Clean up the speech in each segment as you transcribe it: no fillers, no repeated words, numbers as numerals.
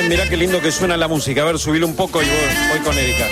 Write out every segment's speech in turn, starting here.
mirá qué lindo que suena la música. A ver, subilo un poco y voy con Erika.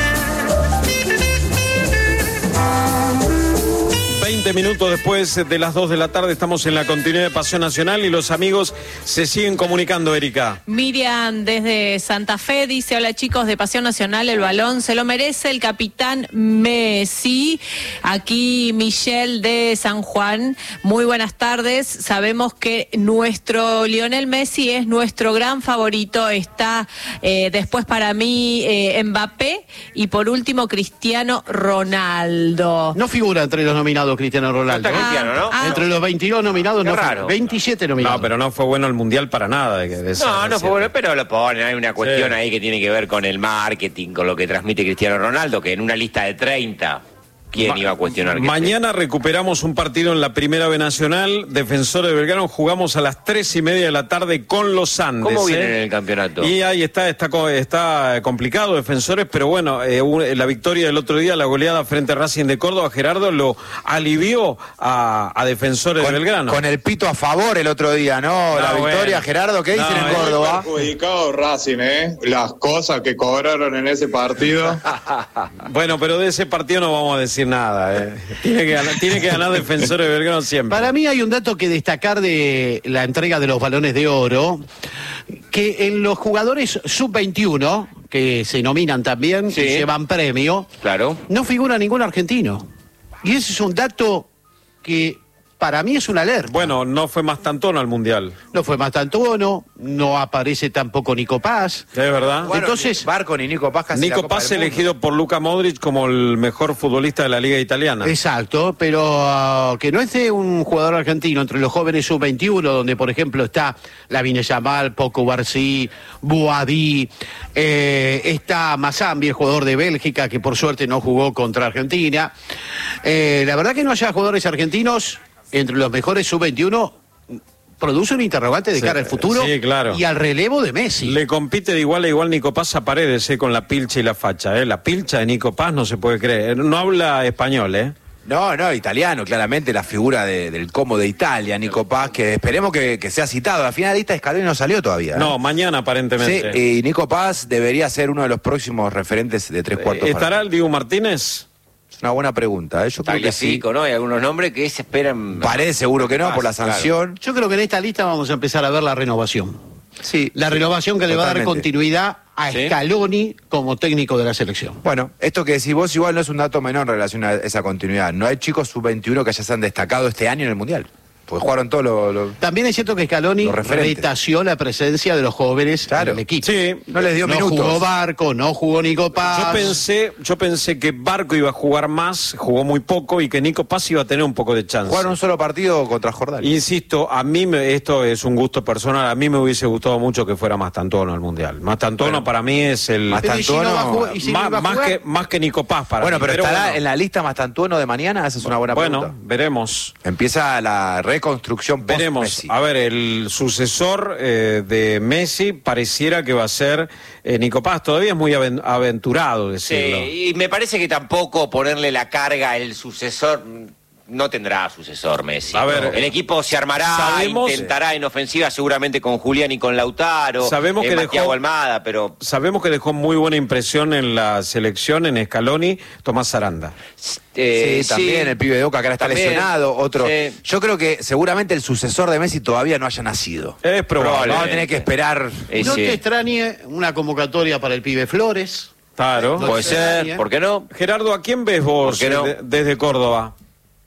20 minutos después de las 2 de la tarde estamos en la continuidad de Pasión Nacional y los amigos se siguen comunicando, Erika. Miriam desde Santa Fe dice: hola chicos de Pasión Nacional, el balón se lo merece el capitán Messi. Aquí Michelle de San Juan, muy buenas tardes. Sabemos que nuestro Lionel Messi es nuestro gran favorito. Está después para mí Mbappé y por último Cristiano Ronaldo. No figura entre los nominados Cristiano Ronaldo. No está Cristiano, ¿no? Entre los 22 nominados, no raro. 27 nominados. No, pero no fue bueno el Mundial para nada. No fue bueno, pero lo ponen. Hay una cuestión ahí que tiene que ver con el marketing, con lo que transmite Cristiano Ronaldo, que en una lista de 30... ¿Quién iba a cuestionar? Mañana recuperamos un partido en la Primera B Nacional. Defensores de Belgrano, jugamos a las 3:30 de la tarde con los Andes. ¿Cómo vienen en el campeonato? Y ahí está complicado, Defensores, pero bueno, la victoria del otro día, la goleada frente a Racing de Córdoba, Gerardo lo alivió a Defensores de Belgrano. Con el pito a favor el otro día, ¿no? La victoria, Gerardo, ¿qué dicen en Córdoba? Perjudicado Racing, las cosas que cobraron en ese partido. Bueno, pero de ese partido no vamos a decir nada. Tiene que ganar Defensores de Belgrano siempre. Para mí hay un dato que destacar de la entrega de los balones de oro, que en los jugadores sub-21, que se nominan también, Sí. que llevan premio, Claro. no figura ningún argentino. Y ese es un dato que para mí es una alerta. Bueno, no fue Mastantuono al Mundial. No fue Mastantuono, no aparece tampoco Nico Paz. ¿Es verdad? Bueno, Entonces, ni Barco ni Nico Paz casi la Nico Copa Paz del Mundo. elegido por Luka Modric como el mejor futbolista de la Liga Italiana. exacto, pero que no es de un jugador argentino entre los jóvenes sub-21, donde por ejemplo está Lamine Yamal, Poco Barcí, Boadí, está Mazambi, el jugador de Bélgica, que por suerte no jugó contra Argentina. La verdad que no haya jugadores argentinos entre los mejores sub-21 produce un interrogante de cara al futuro sí, claro. y al relevo de Messi. Le compite de igual a igual Nico Paz a Paredes, con la pilcha y la facha. La pilcha de Nico Paz no se puede creer. No habla español, No, italiano, claramente la figura del Como de Italia, Nico Paz, que esperemos que sea citado. La finalista Scaloni no salió todavía. No, mañana aparentemente. Sí, y Nico Paz debería ser uno de los próximos referentes de 3/4. ¿Estará el Diego Martínez? Es una buena pregunta, yo creo que sí. Tagliafico, ¿no? Hay algunos nombres que se esperan. Paredes seguro que no, por la sanción. Yo creo que en esta lista vamos a empezar a ver la renovación. Sí, La renovación que le va a dar totalmente. continuidad a Sí. Scaloni como técnico de la selección. Bueno, esto que decís vos igual no es un dato menor en relación a esa continuidad. No hay chicos sub-21 que ya se han destacado este año en el Mundial. Porque jugaron todos los... También es cierto que Scaloni Los referentes. retació la presencia de los jóvenes Claro. en el equipo. Sí. No les dio no minutos. jugó Barco, no jugó Nico Paz. Yo pensé que Barco iba a jugar más, jugó muy poco, y que Nico Paz iba a tener un poco de chance. Jugaron un solo partido contra Jordania. Insisto, a mí esto es un gusto personal, a mí me hubiese gustado mucho que fuera Mastantuono al Mundial. Mastantuono para mí es el... Mastantuono- Pero ¿y si no va a jugar? ¿Y si no va a más, jugar? más que Nico Paz para Bueno, mí. pero estará bueno. en la lista Mastantuono de mañana, esa es una buena Bueno, pregunta. veremos. Empieza la reconstrucción post-Messi. Veremos. A ver, el sucesor de Messi pareciera que va a ser Nico Paz. Todavía es muy aventurado decirlo. Sí, y me parece que tampoco ponerle la carga el sucesor. No tendrá sucesor Messi. A ver, el equipo se armará, sabemos- intentará en ofensiva seguramente con Julián y con Lautaro, Sabemos que Santiago dejó- Almada, pero Sabemos que dejó muy buena impresión en la selección, en Scaloni, Tomás Aranda. Sí, también el pibe de Boca que ahora está también, lesionado, otro. sí. Yo creo que seguramente el sucesor de Messi todavía no haya nacido. Es probable. Vamos a tener que esperar. No sí. te extrañe una convocatoria para el pibe Flores. Claro. No puede te ser, extrañe. ¿por qué no? Gerardo, ¿a quién ves vos ¿Por qué no? desde Córdoba?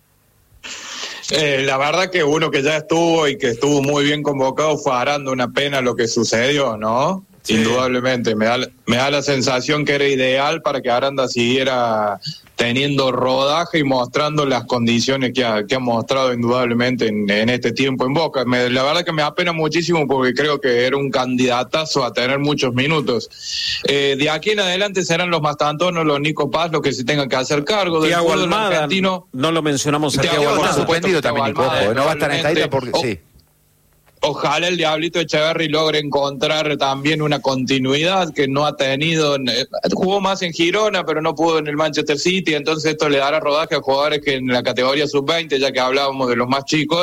La verdad que uno que ya estuvo y que estuvo muy bien convocado fue Aranda. Una pena lo que sucedió, ¿no? Sí. Indudablemente. Me da la sensación que era ideal para que Aranda siguiera teniendo rodaje y mostrando las condiciones que ha mostrado indudablemente en este tiempo en Boca. La verdad que me apena muchísimo porque creo que era un candidatazo a tener muchos minutos. De aquí en adelante serán los Mastantuono, los Nico Paz, los que se tengan que hacer cargo del Thiago fútbol Almada, argentino. no lo mencionamos a Thiago Thiago Está Almada, Almada. suspendido también, Nico, ojo, no va a estar en esta lista porque... Sí. Ojalá el Diablito Echeverri logre encontrar también una continuidad que no ha tenido. Jugó más en Girona, pero no pudo en el Manchester City, entonces esto le dará rodaje a jugadores que en la categoría sub-20, ya que hablábamos de los más chicos,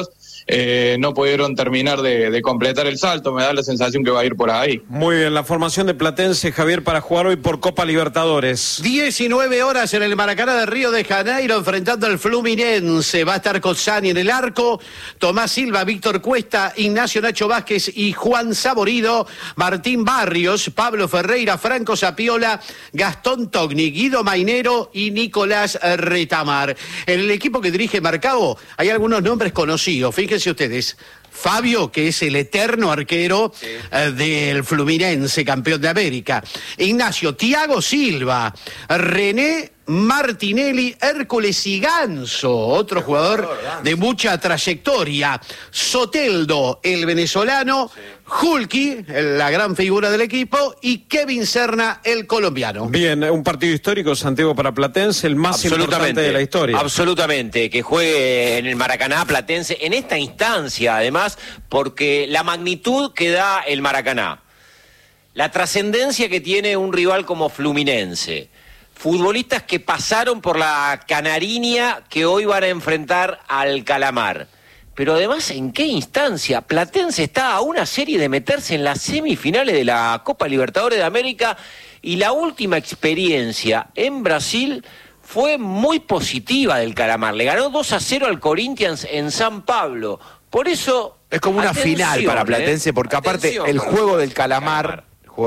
no pudieron terminar de completar el salto. Me da la sensación que va a ir por ahí. Muy bien, la formación de Platense, Javier, para jugar hoy por Copa Libertadores. 19 horas en el Maracaná de Río de Janeiro enfrentando al Fluminense. Va a estar Cozzani en el arco, Tomás Silva, Víctor Cuesta, Ignacio Nacho Vázquez y Juan Saborido, Martín Barrios, Pablo Ferreira, Franco Sapiola, Gastón Togni, Guido Mainero y Nicolás Retamar. En el equipo que dirige Marcao hay algunos nombres conocidos, fíjense ustedes. Fabio, que es el eterno arquero del Fluminense, campeón de América. Ignacio, Thiago Silva, René Martinelli, Hércules y Ganso, otro jugador de mucha trayectoria. Soteldo, el venezolano, Hulki, la gran figura del equipo, y Kevin Serna, el colombiano. Bien, un partido histórico, Santiago, para Platense, el más importante de la historia. Absolutamente, que juegue en el Maracaná Platense en esta instancia, además, porque la magnitud que da el Maracaná, la trascendencia que tiene un rival como Fluminense, futbolistas que pasaron por la Canariña que hoy van a enfrentar al Calamar. Pero además, ¿en qué instancia? Platense está a una serie de meterse en las semifinales de la Copa Libertadores de América y la última experiencia en Brasil fue muy positiva del Calamar. Le ganó 2-0 al Corinthians en San Pablo. Por eso... Es como una final para Platense, porque aparte el juego del Calamar,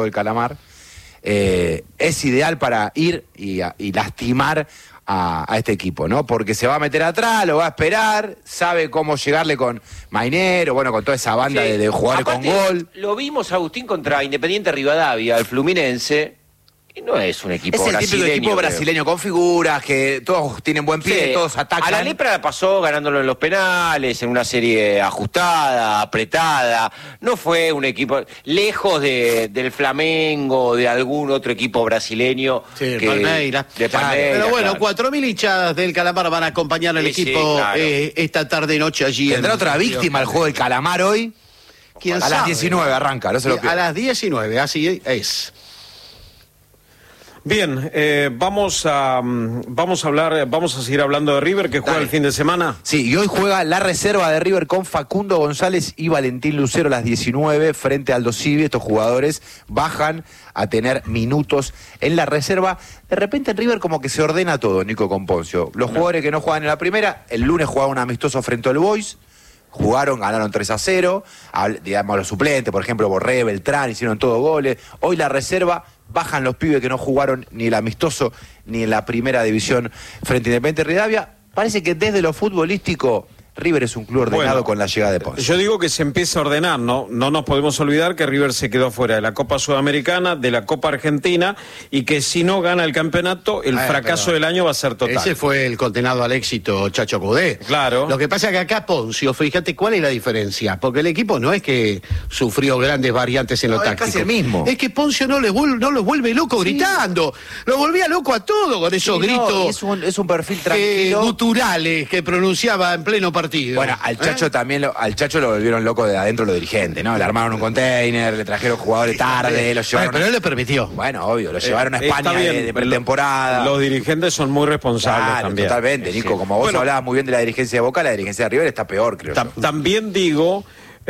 es ideal para ir y lastimar a este equipo, ¿no? Porque se va a meter atrás, lo va a esperar, sabe cómo llegarle con Mainero, bueno, con toda esa banda de jugadores aparte, con gol. Lo vimos, Agustín, contra Independiente Rivadavia, el Fluminense, y no es un equipo brasileño. Es el típico equipo brasileño con figuras, que todos tienen buen pie, todos atacan. A la Lepra la pasó ganándolo en los penales, en una serie ajustada, apretada. No fue un equipo lejos del Flamengo, de algún otro equipo brasileño. Sí, Palmeiras. De Palmeiras. Pero bueno, claro. 4.000 hinchas del Calamar van a acompañar al equipo claro. esta tarde-noche allí. ¿Tendrá otra víctima el juego del Calamar hoy? ¿Quién a las sabe? 19 arranca, no se lo pierda. A las 19, así es. Bien, vamos a seguir hablando de River, que juega Dale. el fin de semana. Sí, y hoy juega la reserva de River con Facundo González y Valentín Lucero a las 19 frente al Aldo Civi. Estos jugadores bajan a tener minutos en la reserva. De repente en River como que se ordena todo, Nico, con Poncio. Los jugadores que no juegan en la primera, el lunes jugaban un amistoso frente al Boys. Jugaron, ganaron 3-0, digamos los suplentes, por ejemplo, Borré, Beltrán, hicieron todos goles. Hoy la reserva, bajan los pibes que no jugaron ni el amistoso ni en la primera división frente a Independiente Rivadavia. Parece que desde lo futbolístico River es un club ordenado con la llegada de Ponce. Yo digo que se empieza a ordenar, ¿no? No nos podemos olvidar que River se quedó fuera de la Copa Sudamericana, de la Copa Argentina, y que si no gana el campeonato, el fracaso del año va a ser total. Ese fue el condenado al éxito, Chacho Coudet. Claro. Lo que pasa es que acá Poncio, fíjate cuál es la diferencia, porque el equipo no es que sufrió grandes variantes en lo táctico. Es casi el mismo. Es que Poncio no los vuelve loco gritando, lo volvía loco a todo con esos gritos. Es un perfil tranquilo. Guturales que pronunciaba en pleno partido. Bueno, al Chacho también al Chacho lo volvieron loco de adentro los dirigentes, ¿no? Le armaron un container, le trajeron jugadores tarde, lo llevaron. Pero él le permitió. Bueno, obvio, lo llevaron a España Está bien, de pretemporada. Los dirigentes son muy responsables Claro, también. totalmente, Nico. Como vos hablabas muy bien de la dirigencia de Boca, la dirigencia de River está peor, creo yo. También digo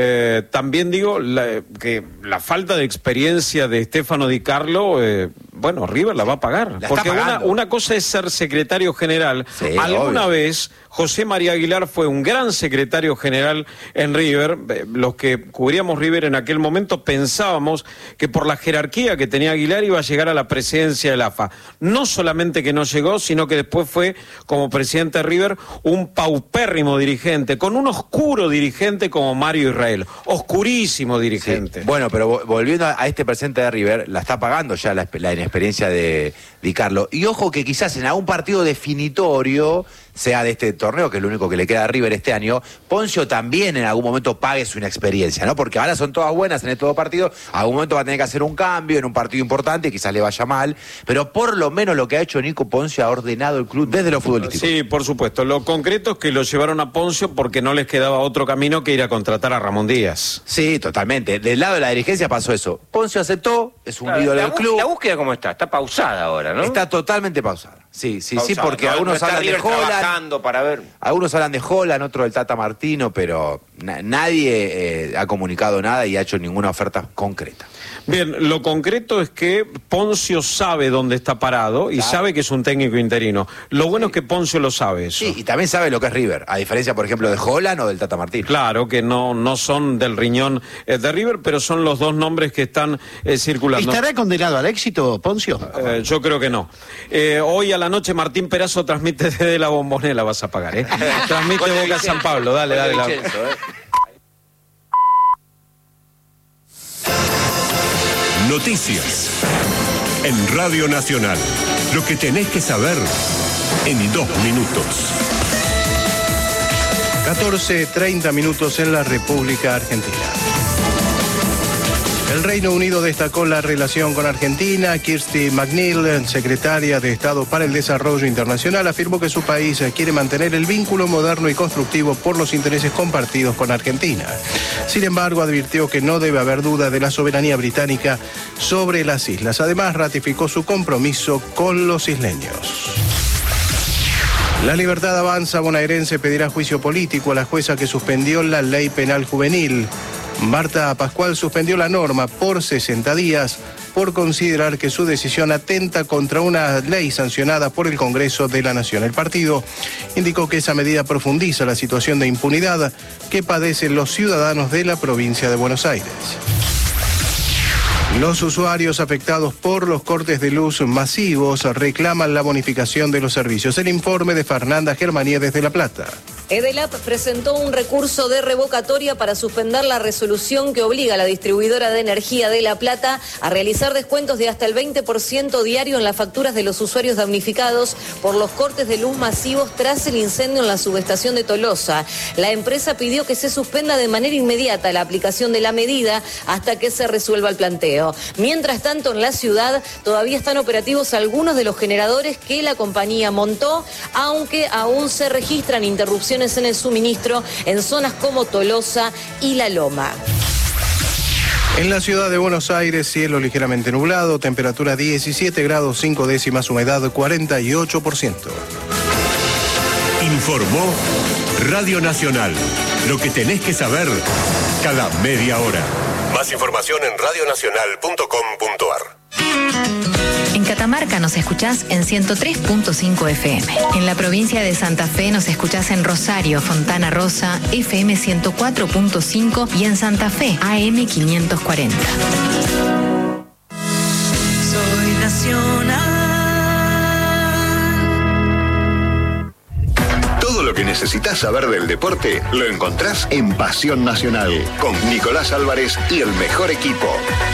que la falta de experiencia de Stefano Di Carlo, bueno, River la va a pagar. La Porque está pagando. una cosa es ser secretario general. Sí, Alguna obvio. vez José María Aguilar fue un gran secretario general en River. Los que cubríamos River en aquel momento pensábamos que por la jerarquía que tenía Aguilar iba a llegar a la presidencia del AFA. No solamente que no llegó, sino que después fue, como presidente de River, un paupérrimo dirigente, con un oscuro dirigente como Mario Israel. Oscurísimo dirigente. Sí. Bueno, pero volviendo a este presente de River, la está pagando ya la inexperiencia de Di Carlo. Y ojo que quizás en algún partido definitorio, sea de este torneo, que es lo único que le queda a River este año, Poncio también en algún momento pague su inexperiencia, ¿no? Porque ahora son todas buenas en estos dos partidos, algún momento va a tener que hacer un cambio en un partido importante, quizás le vaya mal, pero por lo menos lo que ha hecho Nico Poncio ha ordenado el club desde lo futbolístico. Sí, por supuesto. Lo concreto es que lo llevaron a Poncio porque no les quedaba otro camino que ir a contratar a Ramón Díaz. Sí, totalmente. Del lado de la dirigencia pasó eso. Poncio aceptó, es un ídolo del club. La búsqueda, ¿cómo está? Está pausada ahora, ¿no? Está totalmente pausada. Sí, Pausado. porque No algunos está hablan de River Holland. trabajando para ver. Algunos hablan de Holland, otros del Tata Martino, pero nadie ha comunicado nada y ha hecho ninguna oferta concreta. Bien, lo concreto es que Poncio sabe dónde está parado y sabe que es un técnico interino. Lo bueno es que Poncio lo sabe eso. Sí, y también sabe lo que es River, a diferencia, por ejemplo, de Holland o del Tata Martino. Claro que no son del riñón de River, pero son los dos nombres que están circulando. ¿Estará condenado al éxito, Poncio? Yo creo que no. Hoy a la noche Martín Perazo transmite desde la Bombonera, vas a pagar, ¿eh? Transmite Con el Boca Vicenzo. San Pablo, dale. Con el Vicenzo, Noticias en Radio Nacional. Lo que tenés que saber en 2 minutos. 14:30 minutos en la República Argentina. El Reino Unido destacó la relación con Argentina. Kirsty McNeil, secretaria de Estado para el Desarrollo Internacional, afirmó que su país quiere mantener el vínculo moderno y constructivo por los intereses compartidos con Argentina. Sin embargo, advirtió que no debe haber duda de la soberanía británica sobre las islas. Además, ratificó su compromiso con los isleños. La Libertad Avanza bonaerense pedirá juicio político a la jueza que suspendió la ley penal juvenil. Marta Pascual suspendió la norma por 60 días por considerar que su decisión atenta contra una ley sancionada por el Congreso de la Nación. El partido indicó que esa medida profundiza la situación de impunidad que padecen los ciudadanos de la provincia de Buenos Aires. Los usuarios afectados por los cortes de luz masivos reclaman la bonificación de los servicios. El informe de Fernanda Germanía desde La Plata. Edelap presentó un recurso de revocatoria para suspender la resolución que obliga a la distribuidora de energía de La Plata a realizar descuentos de hasta el 20% diario en las facturas de los usuarios damnificados por los cortes de luz masivos tras el incendio en la subestación de Tolosa. La empresa pidió que se suspenda de manera inmediata la aplicación de la medida hasta que se resuelva el planteo. Mientras tanto, en la ciudad todavía están operativos algunos de los generadores que la compañía montó, aunque aún se registran interrupciones en el suministro en zonas como Tolosa y La Loma. En la ciudad de Buenos Aires, cielo ligeramente nublado, temperatura 17 grados 5 décimas, humedad 48%. Informó Radio Nacional. Lo que tenés que saber cada media hora. Más información en radionacional.com.ar. En Catamarca nos escuchás en 103.5 FM. En la provincia de Santa Fe nos escuchás en Rosario, Fontana Rosa, FM 104.5 y en Santa Fe, AM 540. Soy nacional. Todo lo que necesitas saber del deporte lo encontrás en Pasión Nacional con Nicolás Álvarez y el mejor equipo.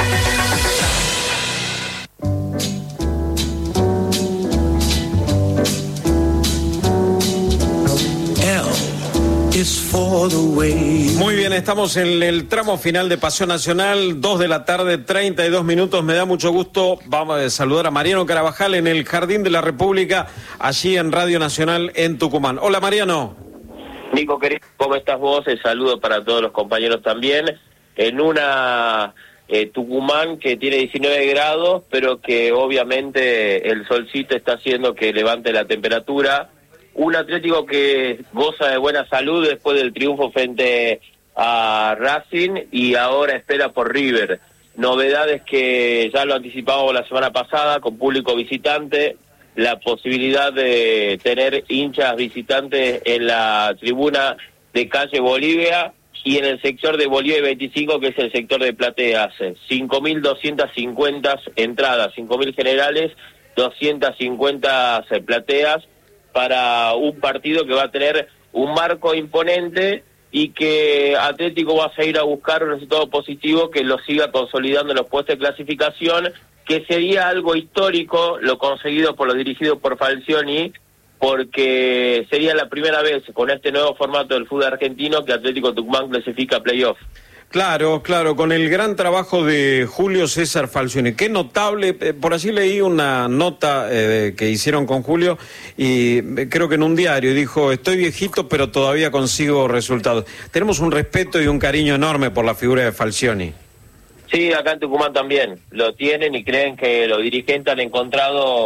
Muy bien, estamos en el tramo final de Pasión Nacional, 2 de la tarde, 32 minutos. Me da mucho gusto vamos a saludar a Mariano Carabajal en el Jardín de la República, allí en Radio Nacional en Tucumán. Hola, Mariano. Nico, querido, ¿cómo estás vos? El saludo para todos los compañeros también. En una Tucumán que tiene 19 grados, pero que obviamente el solcito está haciendo que levante la temperatura. Un Atlético que goza de buena salud después del triunfo frente a Racing y ahora espera por River. Novedades que ya lo anticipamos la semana pasada con público visitante, la posibilidad de tener hinchas visitantes en la tribuna de calle Bolivia y en el sector de Bolivia 25, que es el sector de plateas. 5.250 entradas, 5.000 generales, 250 plateas, para un partido que va a tener un marco imponente y que Atlético va a seguir a buscar un resultado positivo que lo siga consolidando en los puestos de clasificación, que sería algo histórico lo conseguido por lo dirigido por Falcioni, porque sería la primera vez con este nuevo formato del fútbol argentino que Atlético Tucumán clasifica a playoff. Claro, con el gran trabajo de Julio César Falcioni. Qué notable, por allí leí una nota que hicieron con Julio y creo que en un diario dijo, estoy viejito pero todavía consigo resultados. Tenemos un respeto y un cariño enorme por la figura de Falcioni. Sí, acá en Tucumán también lo tienen y creen que los dirigentes han encontrado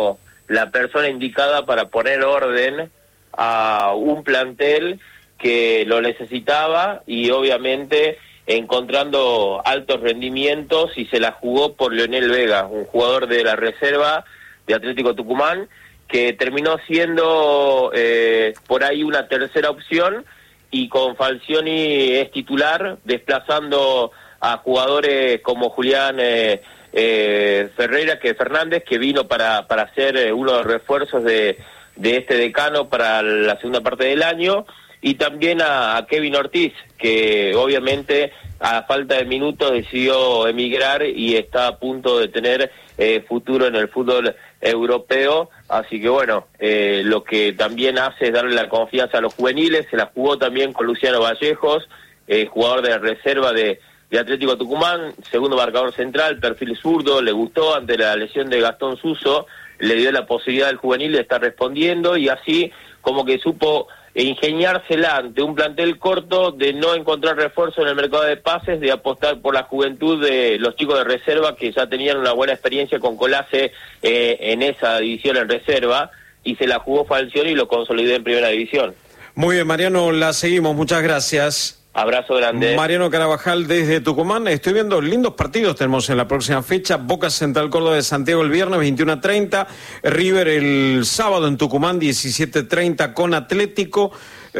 la persona indicada para poner orden a un plantel que lo necesitaba y obviamente encontrando altos rendimientos, y se la jugó por Leonel Vega, un jugador de la reserva de Atlético Tucumán, que terminó siendo por ahí una tercera opción, y con Falcioni es titular, desplazando a jugadores como Julián Fernández, que vino para ser uno de los refuerzos de este decano para la segunda parte del año, y también a Kevin Ortiz, que obviamente a falta de minutos decidió emigrar y está a punto de tener futuro en el fútbol europeo. Así que bueno, lo que también hace es darle la confianza a los juveniles. Se la jugó también con Luciano Vallejos, jugador de la reserva de Atlético Tucumán, segundo marcador central, perfil zurdo, le gustó ante la lesión de Gastón Suso, le dio la posibilidad al juvenil de estar respondiendo, y así como que supo ingeniársela ante un plantel corto, de no encontrar refuerzo en el mercado de pases, de apostar por la juventud de los chicos de reserva, que ya tenían una buena experiencia con Colase en esa división en reserva, y se la jugó Falcioni y lo consolidó en primera división. Muy bien, Mariano, la seguimos, muchas gracias. Abrazo grande. Mariano Carabajal desde Tucumán. Estoy viendo lindos partidos, tenemos en la próxima fecha. Boca Central Córdoba de Santiago el viernes 21:30, River el sábado en Tucumán 17:30 con Atlético.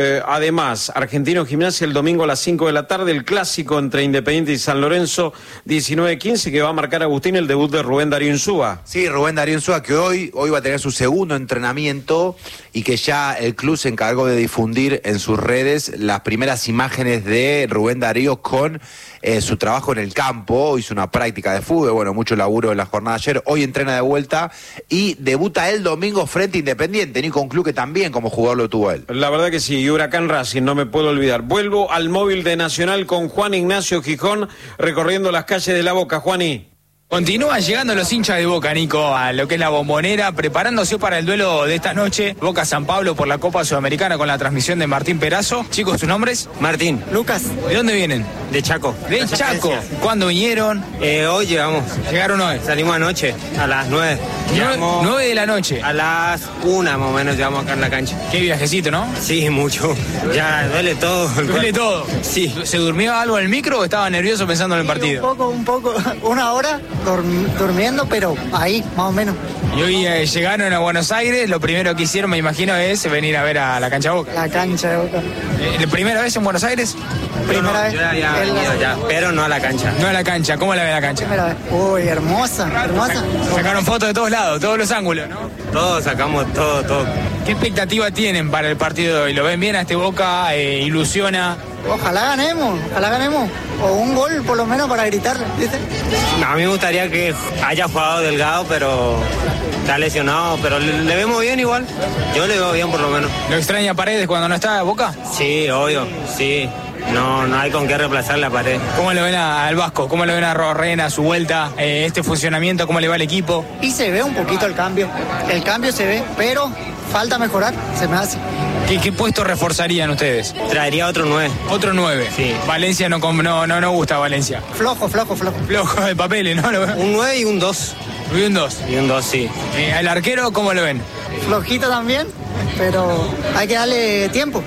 Además, Argentino Gimnasia el domingo a las 5 de la tarde, el clásico entre Independiente y San Lorenzo 19:15, que va a marcar, Agustín, el debut de Rubén Darío Insúa. Sí, Rubén Darío Insúa, que hoy va a tener su segundo entrenamiento, y que ya el club se encargó de difundir en sus redes las primeras imágenes de Rubén Darío con su trabajo en el campo. Hizo una práctica de fútbol, bueno, mucho laburo en la jornada de ayer. Hoy entrena de vuelta y debuta el domingo frente a Independiente, Nico, un club que también como jugador lo tuvo él. La verdad que sí, y Huracán Racing, no me puedo olvidar. Vuelvo al móvil de Nacional con Juan Ignacio Gijón, recorriendo las calles de La Boca. Juaní. Continúan llegando los hinchas de Boca, Nico, a lo que es la Bombonera, preparándose para el duelo de esta noche, Boca-San Pablo por la Copa Sudamericana, con la transmisión de Martín Perazo. Chicos, ¿sus nombres? Martín. Lucas. ¿De dónde vienen? De Chaco. ¿De Chaco? ¿Cuándo vinieron? Hoy llegamos. ¿Llegaron hoy? Salimos anoche, a las 9. 9 de la noche. A las 1 más o menos llegamos acá en la cancha. Qué viajecito, ¿no? Sí, mucho. Ya duele todo. ¿Duele todo? Sí. ¿Se durmió algo en el micro o estaba nervioso pensando en el partido? Un poco, una hora durmiendo, pero ahí, más o menos. Y hoy llegaron a Buenos Aires, lo primero que hicieron, me imagino, es venir a ver a la cancha Boca. La cancha de Boca. ¿La primera vez en Buenos Aires? Primera vez. Yo ya he venido ya, pero no a la cancha. No a la cancha, ¿cómo la ve la cancha? Primera vez. Uy, hermosa. Sacaron fotos de todos lados, todos los ángulos, ¿no? Todos sacamos, todo. ¿Qué expectativa tienen para el partido de hoy? ¿Lo ven bien a este Boca? ¿Ilusiona? Ojalá ganemos. O un gol por lo menos para gritarle, ¿viste? A mí me gustaría que haya jugado Delgado, pero está lesionado, pero le vemos bien igual. Yo le veo bien por lo menos. ¿Lo extraña Paredes cuando no está Boca? Sí, obvio, sí. No hay con qué reemplazar la Pared. ¿Cómo le ven al Vasco? ¿Cómo le ven a Rorrena, su vuelta, este funcionamiento? ¿Cómo le va al equipo? Y se ve un poquito el cambio. El cambio se ve, pero falta mejorar, se me hace. ¿Qué puesto reforzarían ustedes? Traería otro 9. ¿Otro 9? Sí. Valencia no gusta Valencia. Flojo. Flojo de papeles, ¿no? Un 9 y un 2. Y un 2. Y un 2, sí. ¿Al arquero cómo lo ven? Flojito también, pero hay que darle tiempo.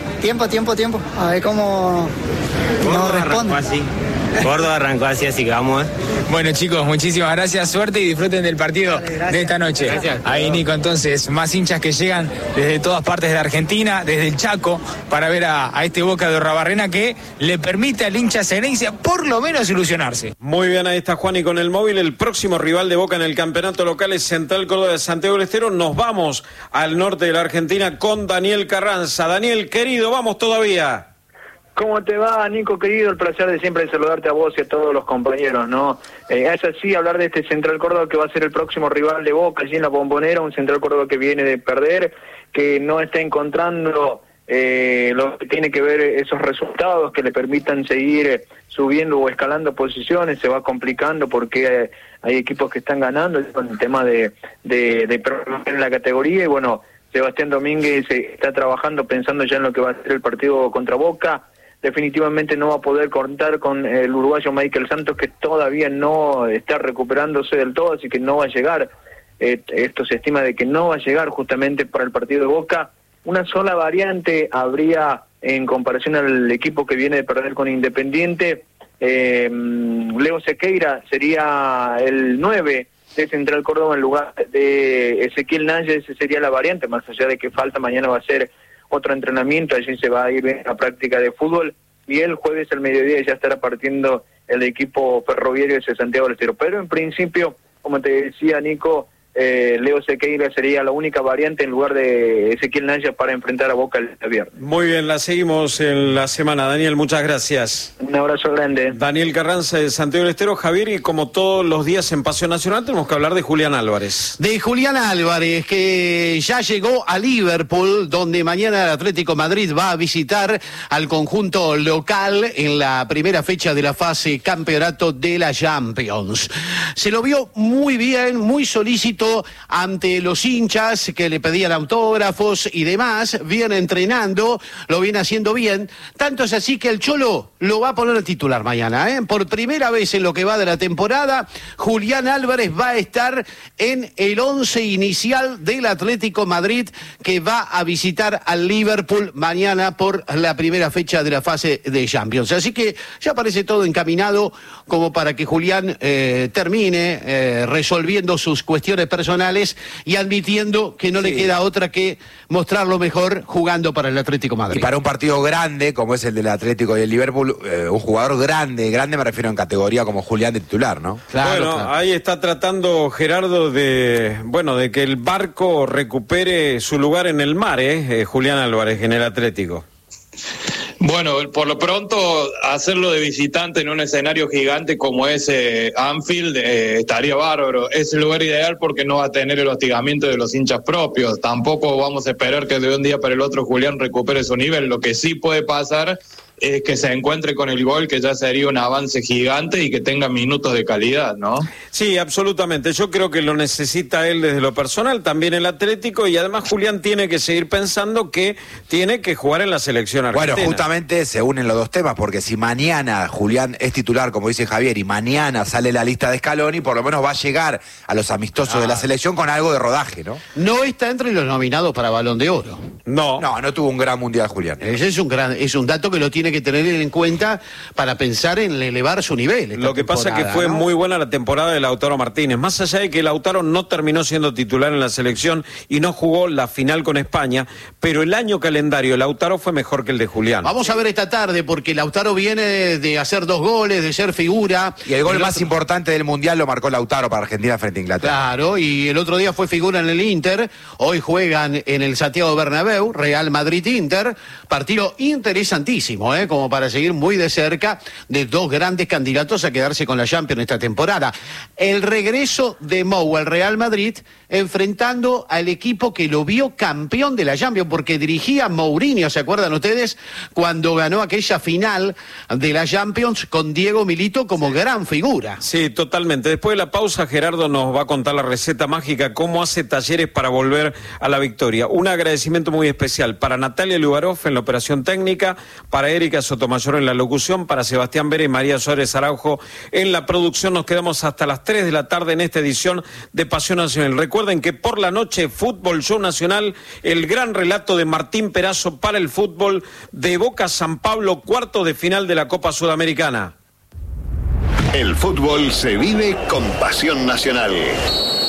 A ver cómo nos responde. Así. Córdoba arrancó así que vamos. Bueno, chicos, muchísimas gracias, suerte y disfruten del partido de esta noche. Gracias. Ahí, Nico, entonces, más hinchas que llegan desde todas partes de Argentina, desde el Chaco, para ver a este Boca de Rabarrena, que le permite al hincha Serencia por lo menos ilusionarse. Muy bien, ahí está Juan, y con el móvil, el próximo rival de Boca en el campeonato local es Central Córdoba de Santiago del Estero. Nos vamos al norte de la Argentina con Daniel Carranza. Daniel, querido, vamos todavía. ¿Cómo te va, Nico, querido? El placer de siempre saludarte a vos y a todos los compañeros, ¿no? Es así hablar de este Central Córdoba que va a ser el próximo rival de Boca allí en la Bombonera, un Central Córdoba que viene de perder, que no está encontrando lo que tiene que ver esos resultados que le permitan seguir subiendo o escalando posiciones. Se va complicando porque hay equipos que están ganando con el tema de en la categoría, y bueno, Sebastián Domínguez está trabajando pensando ya en lo que va a ser el partido contra Boca. Definitivamente no va a poder contar con el uruguayo Michael Santos, que todavía no está recuperándose del todo, así que no va a llegar esto se estima de que no va a llegar justamente para el partido de Boca. Una sola variante habría en comparación al equipo que viene de perder con Independiente. Leo Sequeira sería el 9 de Central Córdoba en lugar de Ezequiel Nández. Esa sería la variante, más allá de que falta, mañana va a ser otro entrenamiento, allí se va a ir a práctica de fútbol, y el jueves al mediodía ya estará partiendo el equipo ferroviario de Santiago del Estero. Pero en principio, como te decía Nico, Leo Sequeira sería la única variante en lugar de Ezequiel Naya para enfrentar a Boca el viernes. Muy bien, la seguimos en la semana. Daniel, muchas gracias. Un abrazo grande. Daniel Carranza de Santiago del Estero. Javier, y como todos los días en Pasión Nacional tenemos que hablar de Julián Álvarez. De Julián Álvarez, que ya llegó a Liverpool, donde mañana el Atlético Madrid va a visitar al conjunto local en la primera fecha de la fase campeonato de la Champions. Se lo vio muy bien, muy solícito ante los hinchas que le pedían autógrafos y demás. Viene entrenando, lo viene haciendo bien. Tanto es así que el Cholo lo va a poner a titular mañana, ¿eh? Por primera vez en lo que va de la temporada, Julián Álvarez va a estar en el 11 inicial del Atlético Madrid, que va a visitar al Liverpool mañana por la primera fecha de la fase de Champions. Así que ya parece todo encaminado como para que Julián termine resolviendo sus cuestiones personales y admitiendo que no le queda otra que mostrarlo mejor jugando para el Atlético Madrid. Y para un partido grande como es el del Atlético y el Liverpool, un jugador grande me refiero en categoría como Julián de titular, ¿no? Claro. Ahí está tratando Gerardo de que el barco recupere su lugar en el mar, Julián Álvarez en el Atlético. Bueno, por lo pronto, hacerlo de visitante en un escenario gigante como es Anfield estaría bárbaro. Es el lugar ideal porque no va a tener el hostigamiento de los hinchas propios. Tampoco vamos a esperar que de un día para el otro Julián recupere su nivel. Lo que sí puede pasar es que se encuentre con el gol, que ya sería un avance gigante y que tenga minutos de calidad, ¿no? Sí, absolutamente. Yo creo que lo necesita él desde lo personal, también el Atlético, y además Julián tiene que seguir pensando que tiene que jugar en la selección argentina. Bueno, justamente se unen los dos temas, porque si mañana Julián es titular, como dice Javier, y mañana sale la lista de Scaloni, por lo menos va a llegar a los amistosos de la selección con algo de rodaje, ¿no? No está entre los nominados para Balón de Oro. No tuvo un gran mundial Julián. Ese es un dato que lo tiene que tener en cuenta para pensar en elevar su nivel. Lo que pasa es que fue muy buena la temporada de Lautaro Martínez, más allá de que Lautaro no terminó siendo titular en la selección y no jugó la final con España, pero el año calendario de Lautaro fue mejor que el de Julián. Vamos a ver esta tarde, porque Lautaro viene de hacer 2 goles, de ser figura. Y el gol más importante del mundial lo marcó Lautaro para Argentina frente a Inglaterra. Claro, y el otro día fue figura en el Inter, hoy juegan en el Santiago Bernabéu, Real Madrid-Inter, partido interesantísimo, como para seguir muy de cerca de 2 grandes candidatos a quedarse con la Champions esta temporada. El regreso de Mou al Real Madrid enfrentando al equipo que lo vio campeón de la Champions, porque dirigía Mourinho, ¿se acuerdan ustedes? Cuando ganó aquella final de la Champions con Diego Milito como gran figura. Sí, totalmente. Después de la pausa, Gerardo nos va a contar la receta mágica, cómo hace Talleres para volver a la victoria. Un agradecimiento muy especial para Natalia Lugaroff en la operación técnica, para Erika Sotomayor en la locución, para Sebastián Vera y María Suárez Araujo en la producción. Nos quedamos hasta las 3 de la tarde en esta edición de Pasión Nacional. Recuerden que por la noche, Fútbol Show Nacional, el gran relato de Martín Perazo para el fútbol de Boca San Pablo, cuartos de final de la Copa Sudamericana. El fútbol se vive con Pasión Nacional.